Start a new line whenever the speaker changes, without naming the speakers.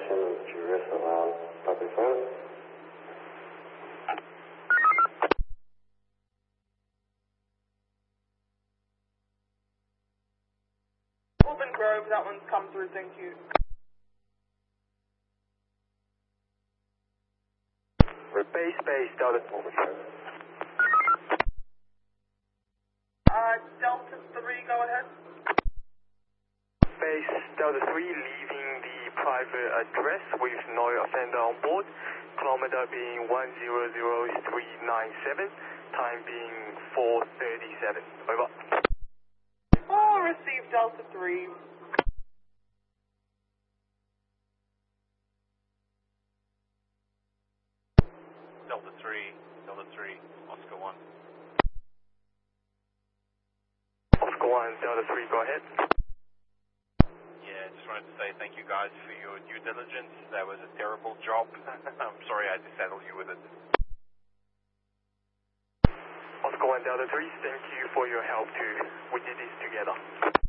information, curious around public phone.
Auburn Grove, that one's come through, thank you.
Base, Delta 4.
Delta 3, go ahead.
Base, Delta 3, leaving the private address with no offender on board. Kilometer being 100397, time being 4:37. Over.
Oh, received Delta 3.
Delta 3, Oscar 1.
Oscar 1, Delta 3, go ahead.
Yeah, just wanted to say thank you guys for your due diligence. That was a terrible job. I'm sorry I had to saddle you with it.
Oscar 1, Delta 3, thank you for your help too. We did this together.